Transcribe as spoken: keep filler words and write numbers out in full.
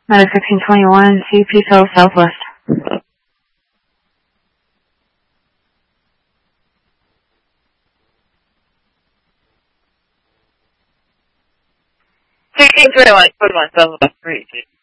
Medic sixteen twenty-one, C P South Southwest. sixteen twenty-one, put one Southwest, three.